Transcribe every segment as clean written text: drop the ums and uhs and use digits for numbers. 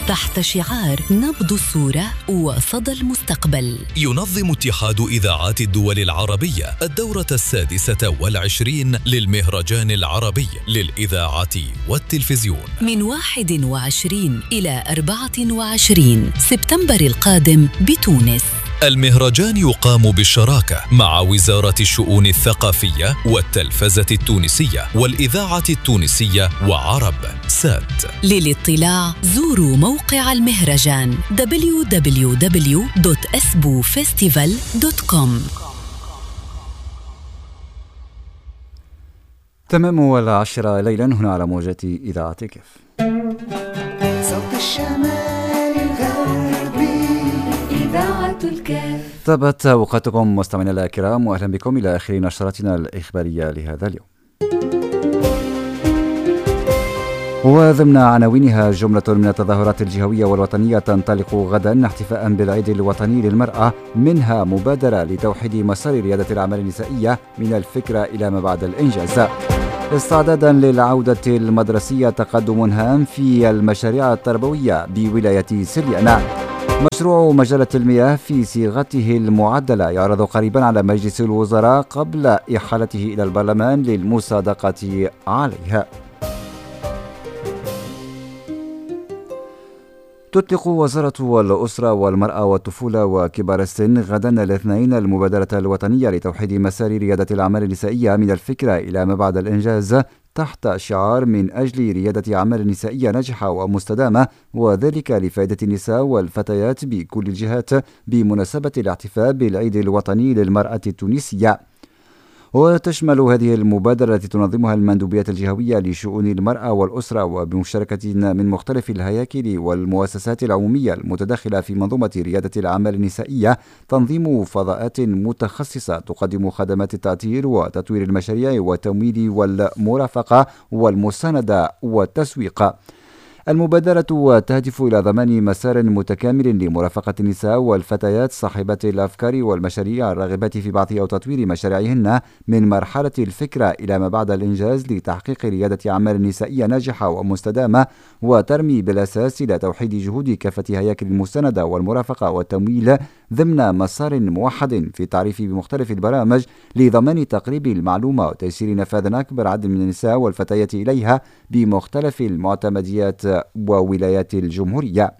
تحت شعار نبض الصورة وصدى المستقبل. ينظم اتحاد إذاعات الدول العربية الدورة 26 للمهرجان العربي للإذاعة والتلفزيون من 21 إلى 24 سبتمبر القادم بتونس. المهرجان يقام بالشراكة مع وزارة الشؤون الثقافية والتلفزة التونسية والإذاعة التونسية وعرب سات. للاطلاع زوروا موقع المهرجان www.esbufestival.com. تمام 10 ليلا هنا على موجة إذاعة كف. صوت الشمال الغربي إذاعة الكف. طابت أوقاتكم مستمعينا الكرام، وأهلا بكم إلى آخر نشرتنا الإخبارية لهذا اليوم. وضمن عناوينها جملة من التظاهرات الجهوية والوطنية تنطلق غدا احتفاء بالعيد الوطني للمرأة، منها مبادرة لتوحيد مسار ريادة الأعمال النسائية من الفكرة إلى ما بعد الإنجاز. استعدادا للعودة المدرسية تقدم هام في المشاريع التربوية بولاية سليانة. مشروع مجلة المياه في صيغته المعدلة يعرض قريبا على مجلس الوزراء قبل إحالته إلى البرلمان للمصادقة عليها. تطلق وزارة الأسرة والمرأة والطفولة وكبار السن غدا الاثنين المبادرة الوطنية لتوحيد مسار ريادة الأعمال النسائية من الفكرة إلى ما بعد الإنجاز تحت شعار من أجل ريادة أعمال نسائية ناجحة ومستدامة، وذلك لفائدة النساء والفتيات بكل الجهات بمناسبة الاحتفال بالعيد الوطني للمرأة التونسية. وتشمل هذه المبادرة التي تنظمها المندوبيات الجهوية لشؤون المرأة والأسرة وبمشاركة من مختلف الهياكل والمؤسسات العمومية المتداخلة في منظومة ريادة الأعمال النسائية تنظيم فضاءات متخصصة تقدم خدمات التأطير وتطوير المشاريع والتمويل والمرافقة والمساندة والتسويق. المبادرة تهدف إلى ضمان مسار متكامل لمرافقة النساء والفتيات صاحبات الأفكار والمشاريع الراغبات في بعث أو تطوير مشاريعهن من مرحلة الفكرة إلى ما بعد الإنجاز لتحقيق ريادة أعمال نسائية ناجحة ومستدامة، وترمي بالأساس إلى توحيد جهود كافة هياكل المساندة والمرافقة والتمويل ضمن مسار موحد في التعريف بمختلف البرامج لضمان تقريب المعلومة وتيسير نفاذ أكبر عدد من النساء والفتيات إليها بمختلف المعتمديات وولايات الجمهورية.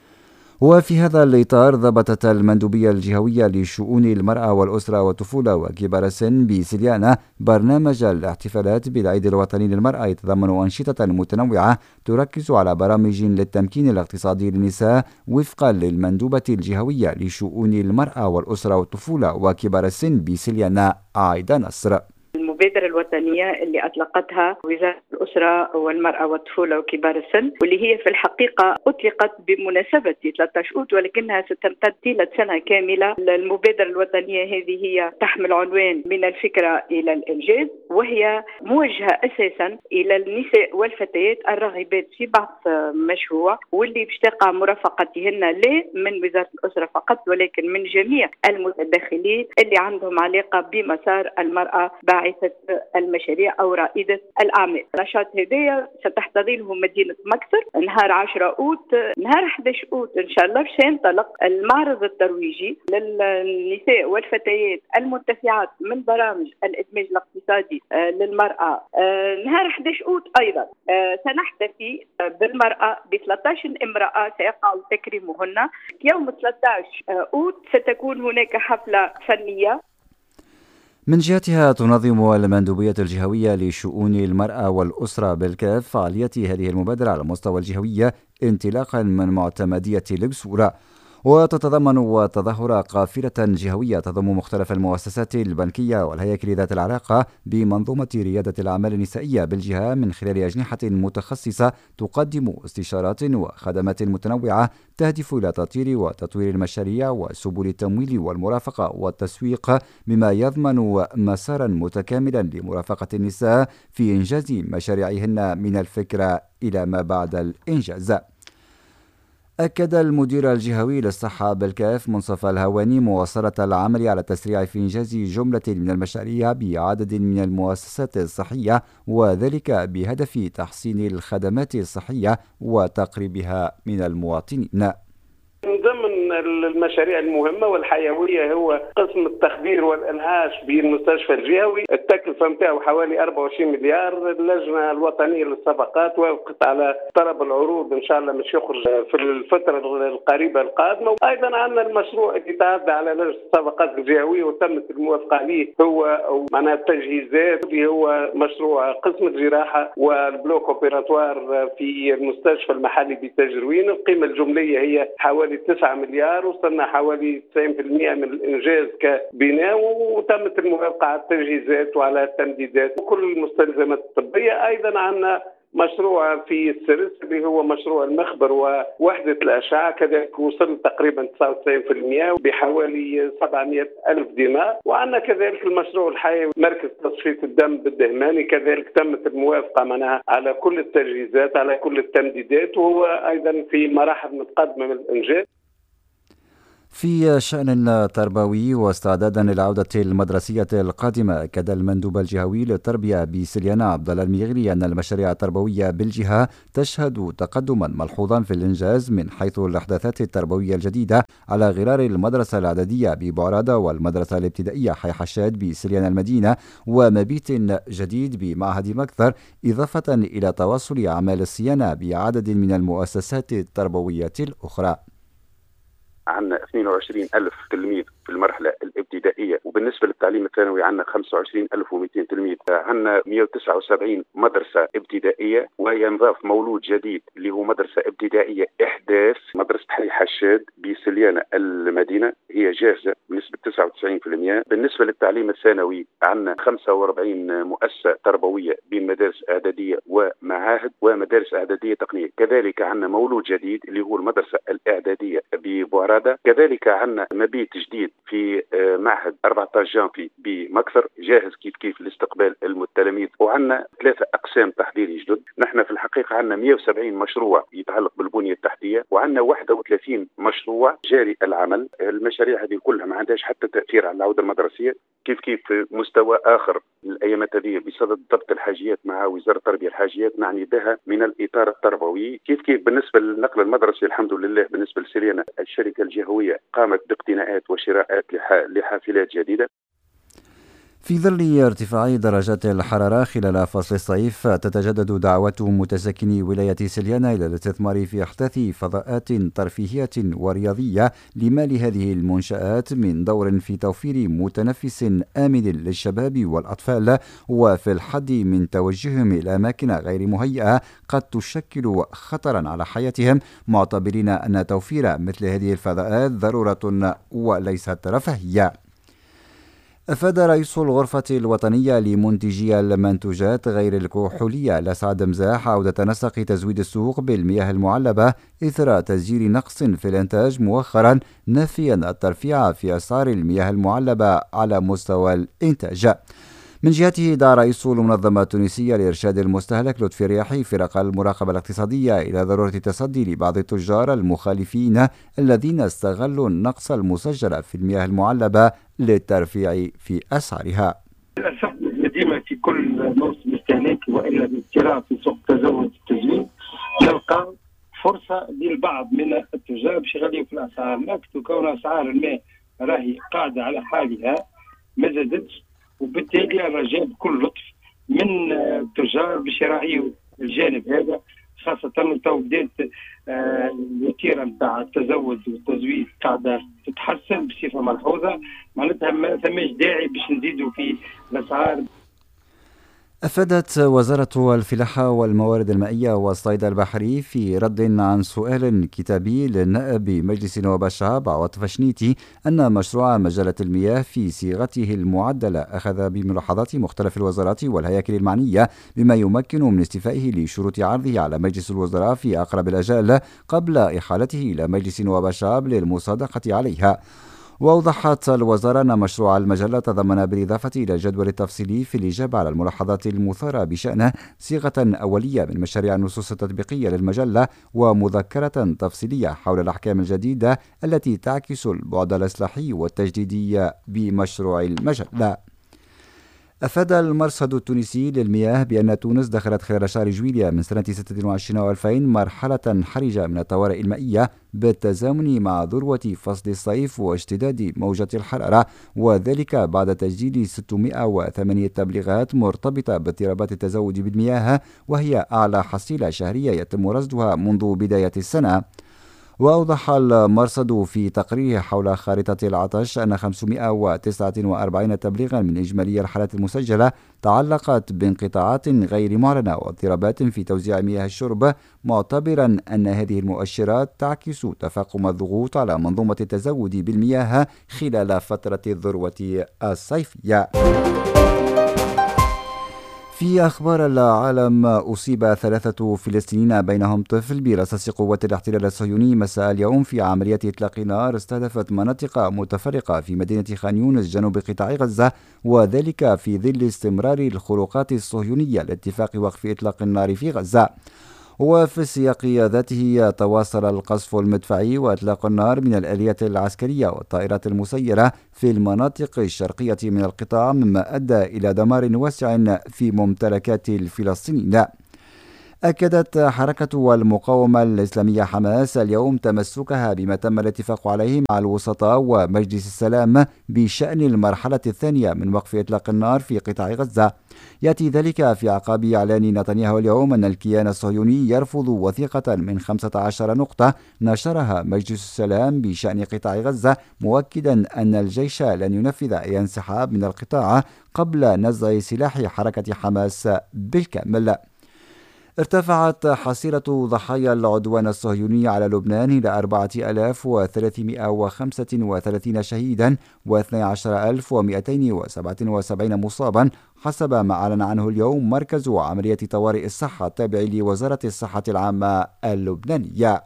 وفي هذا الإطار ضبطت المندوبية الجهوية لشؤون المرأة والأسرة والطفولة وكبار السن بسليانة برنامج الاحتفالات بالعيد الوطني للمرأة يتضمن أنشطة متنوعة تركز على برامج للتمكين الاقتصادي للنساء وفقا للمندوبة الجهوية لشؤون المرأة والأسرة والطفولة وكبار السن بسليانة عايدة نصر. المبادرة الوطنية اللي أطلقتها وزارة الأسرة والمرأة والطفولة وكبار السن، واللي هي في الحقيقة أطلقت بمناسبة 13 أوت ولكنها ستمتد طيلة سنة كاملة. المبادرة الوطنية هذه هي تحمل عنوان من الفكرة إلى الإنجاز، وهي موجهة أساسا إلى النساء والفتيات الراغبات في بعث مشروع واللي باش تقع مرافقتهن لا من وزارة الأسرة فقط ولكن من جميع المتداخلين اللي عندهم علاقة بمسار المرأة باعثة المشاريع أو رائدة الأعمال. النشاط هدايا ستحتضي له مدينة مكسر نهار 10 أوت. نهار 11 أوت إن شاء الله سينطلق المعرض الترويجي للنساء والفتيات المنتفعات من برامج الإدماج الاقتصادي للمرأة. نهار 11 أوت أيضا سنحتفي بالمرأة ب 13 امرأة سيقع تكريمهن. يوم 13 أوت ستكون هناك حفلة فنية. من جهتها تنظم المندوبية الجهوية لشؤون المرأة والأسرة بالكاف فعاليات هذه المبادرة على المستوى الجهوي انطلاقا من معتمدية لبسورة، وتتضمن تظاهرة قافلة جهوية تضم مختلف المؤسسات البنكية والهياكل ذات العلاقة بمنظومة ريادة الأعمال النسائية بالجهة من خلال أجنحة متخصصة تقدم استشارات وخدمات متنوعة تهدف إلى تطوير وتطوير المشاريع وسبل التمويل والمرافقة والتسويق، بما يضمن مسارا متكاملا لمرافقة النساء في إنجاز مشاريعهن من الفكرة إلى ما بعد الإنجاز. أكد المدير الجهوي للصحة بالكاف منصف الهواني مواصلة العمل على التسريع في إنجاز جملة من المشاريع بعدد من المؤسسات الصحية، وذلك بهدف تحسين الخدمات الصحية وتقريبها من المواطنين. من ضمن المشاريع المهمة والحيوية هو قسم التخدير والإنعاش بالمستشفى الجهوي، التكلفة نتاعو حوالي 24 مليار. اللجنة الوطنية للصفقات وافقت على طلب العروض إن شاء الله مش يخرج في الفترة القريبة القادمة. أيضا عندنا المشروع اللي تعدى على لجنة الصفقات الجهوية وتمت الموافقة عليه، هو معناها التجهيزات، اللي هو مشروع قسم الجراحة والبلوك اوبيراتوار في المستشفى المحلي بتجروين. القيمة الجملية هي حوالي 9 مليار، وصلنا حوالي 90% من الإنجاز كبناء، وتمت الموافقة على التجهيزات وعلى التمديدات وكل المستلزمات الطبية. أيضا عندنا مشروع في السرس اللي هو مشروع المخبر ووحدة الأشعة، كذلك وصل تقريبا 99% بحوالي 700 ألف دينار. وعندنا كذلك المشروع الحيوي مركز تصفية الدم بالدهماني، كذلك تمت الموافقة منها على كل التجهيزات على كل التمديدات، وهو أيضا في مراحل متقدمة من الإنجاز. في شأن تربوي واستعدادا للعودة المدرسية القادمة، أكد المندوب الجهوي للتربية بسليانة عبد الله الميغري أن المشاريع التربوية بالجهة تشهد تقدما ملحوظا في الإنجاز من حيث الإحداثات التربوية الجديدة على غرار المدرسة الإعدادية ببعرادة والمدرسة الابتدائية حي حشاد بسليانة المدينة ومبيت جديد بمعهد مكثر، إضافة إلى تواصل أعمال الصيانة بعدد من المؤسسات التربوية الأخرى. عندنا 22,000 تلميذ في المرحلة الابتدائية، وبالنسبة للتعليم الثانوي عندنا 25,200 تلميذ. عندنا 179 مدرسة ابتدائية، وينضاف مولود جديد اللي هو مدرسة ابتدائية إحداث، مدرسة حي حشاد بسليانة المدينة، هي جاهزة بنسبة 99%. بالنسبة للتعليم الثانوي عندنا 45 مؤسسة تربوية بين مدارس إعدادية ومعاهد ومدارس إعدادية تقنية. كذلك عندنا مولود جديد اللي هو المدرسة الإعدادية ببعرادة. كذلك عندنا مبيت جديد في معهد 14 جانفي بمكثر، جاهز كيف لاستقبال التلاميذ. وعندنا 3 أقسام تحضيري جدد. نحن في الحقيقة عندنا 170 مشروع يتعلق بالبنية التحتية، وعندنا 31 مشروع جاري العمل. المشاريع هذه كلها ما عندهاش حتى تأثير على العودة المدرسية. كيف مستوى آخر الأيامات هذه بصدد ضبط الحاجيات مع وزارة التربية، الحاجيات نعني بها من الإطار التربوي. كيف بالنسبة للنقل المدرسي الحمد لله بالنسبة لسليانة الشركة الجهوية قامت باقتناءات وشراءات لحافلات جديدة. في ظل ارتفاع درجات الحرارة خلال فصل الصيف، تتجدد دعوة متسكني ولاية سليانة إلى الاستثمار في إحداث فضاءات ترفيهية ورياضية لمال هذه المنشآت من دور في توفير متنفس آمن للشباب والأطفال، وفي الحد من توجههم إلى أماكن غير مهيئة قد تشكل خطرا على حياتهم، معتبرين أن توفير مثل هذه الفضاءات ضرورة وليست رفاهية. أفاد رئيس الغرفة الوطنية لمنتجي المنتوجات غير الكحولية لسعد مزاح عودة نسق تزويد السوق بالمياه المعلبة إثر تسجيل نقص في الإنتاج مؤخرا، نافيا الترفيع في أسعار المياه المعلبة على مستوى الإنتاج. من جهته دعا رئيس المنظمة التونسية لإرشاد المستهلك لطفي الرياحي فرق المراقبة الاقتصادية إلى ضرورة التصدي لبعض التجار المخالفين الذين استغلوا النقص المسجل في المياه المعلبة للترفيع في أسعارها. للأسف ديما في كل موسم استهلاكي وإلا باضطراب في سوق تزود التزويد نلقى فرصة للبعض من التجار باش يغليوا في الأسعار، لكن كون أسعار الماء راهي قاعدة على حالها ما زادتش، وبالتالي الرجاء بكل لطف من التجار باش يراعيوا الجانب هذا، خاصة تو بدات الوتيره نتاع التزود والتزويد قاعده تتحسن بصفه ملحوظه، معناتها ما ثماش داعي باش نزيدوا في الاسعار. أفادت وزارة الفلاحة والموارد المائية والصيد البحري في رد عن سؤال كتابي للنائب بمجلس نواب الشعب عواطف شنيتي أن مشروع مجلة المياه في صيغته المعدلة أخذ بملاحظات مختلف الوزارات والهياكل المعنية، بما يمكن من استيفائه لشروط عرضه على مجلس الوزراء في أقرب الأجال قبل إحالته إلى مجلس نواب الشعب للمصادقة عليها. وأوضحت الوزارة أن مشروع المجلة تضمن بالإضافة إلى الجدول التفصيلي في الإجابة على الملاحظات المثارة بشأنه صيغة أولية من مشاريع النصوص التطبيقية للمجلة ومذكرة تفصيلية حول الأحكام الجديدة التي تعكس البعد الإصلاحي والتجديدي بمشروع المجلة. أفاد المرصد التونسي للمياه بأن تونس دخلت خلال شهر جويلية من سنة 26 و2000 مرحلة حرجة من الطوارئ المائية بالتزامن مع ذروة فصل الصيف واشتداد موجة الحرارة، وذلك بعد تسجيل 608 تبليغات مرتبطة باضطرابات التزود بالمياه، وهي أعلى حصيلة شهرية يتم رصدها منذ بداية السنة. وأوضح المرصد في تقريره حول خارطة العطش أن 549 تبليغا من إجمالي الحالات المسجلة تعلقت بانقطاعات غير معلنة واضطرابات في توزيع مياه الشرب، معتبرا أن هذه المؤشرات تعكس تفاقم الضغوط على منظومة التزود بالمياه خلال فترة الذروة الصيفية. في أخبار العالم، أصيب 3 فلسطينيين بينهم طفل برصاص قوات الاحتلال الصهيوني مساء اليوم في عملية إطلاق نار استهدفت مناطق متفرقة في مدينة خان يونس جنوب قطاع غزة، وذلك في ظل استمرار الخروقات الصهيونية لاتفاق وقف إطلاق النار في غزة. وفي السياق ذاته تواصل القصف المدفعي وإطلاق النار من الآليات العسكرية والطائرات المسيرة في المناطق الشرقية من القطاع، مما أدى إلى دمار واسع في ممتلكات الفلسطينيين. أكدت حركة المقاومة الإسلامية حماس اليوم تمسكها بما تم الاتفاق عليه مع الوسطاء ومجلس السلام بشأن المرحلة الثانية من وقف إطلاق النار في قطاع غزة. يأتي ذلك في أعقاب إعلان نتنياهو اليوم أن الكيان الصهيوني يرفض وثيقة من 15 نقطة نشرها مجلس السلام بشأن قطاع غزة، مؤكدا أن الجيش لن ينفذ أي انسحاب من القطاع قبل نزع سلاح حركة حماس بالكامل. ارتفعت حصيلة ضحايا العدوان الصهيوني على لبنان إلى 4335 شهيدا و12277 مصابا، حسب ما أعلن عنه اليوم مركز عملية طوارئ الصحة التابع لوزارة الصحة العامة اللبنانية.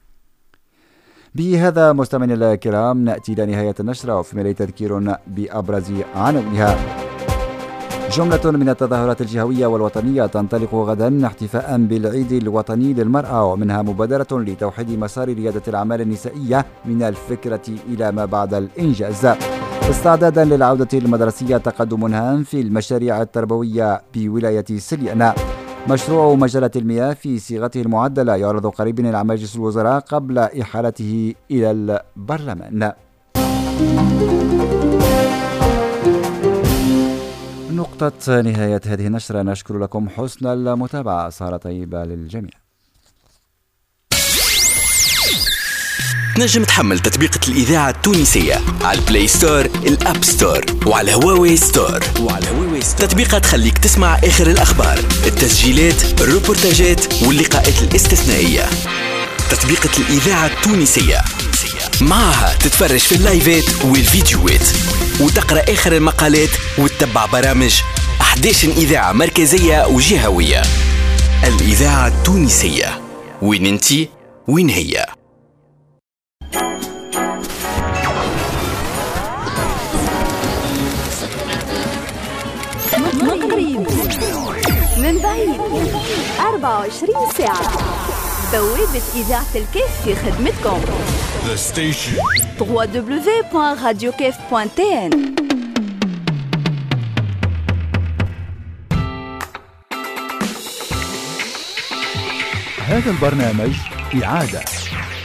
بهذا مستمعينا الكرام نأتي إلى نهاية النشرة، وفيما يلي تذكير بأبرز عناوينها. جملة من التظاهرات الجهوية والوطنية تنطلق غدا احتفاء بالعيد الوطني للمرأة، ومنها مبادرة لتوحيد مسار ريادة الأعمال النسائية من الفكرة إلى ما بعد الإنجاز. استعدادا للعودة المدرسية تقدم هام في المشاريع التربوية بولاية سليانة. مشروع مجلة المياه في صيغته المعدلة يعرض قريبا على مجلس الوزراء قبل إحالته إلى البرلمان. نقطة نهاية هذه النشرة، نشكر لكم حسن المتابعة، سهرة طيبة للجميع. نجم تحمل تطبيق الإذاعة التونسية على البلاي ستور، الأب ستور، وعلى هواوي ستور. تطبيقات تخليك تسمع آخر الأخبار، التسجيلات، الروبورتاجات واللقاءات الاستثنائية. تطبيق الإذاعة التونسية معها تتفرج في اللايفات والفيديوهات، وتقرأ آخر المقالات وتتبع برامج 11 إذاعة مركزية وجهوية. الإذاعة التونسية، وين انتي وين هي. من قريب من بعيد 24 ساعة، بوابة إذاعة الكيف في خدمتكم. www.radiokef.tn. هذا البرنامج إعادة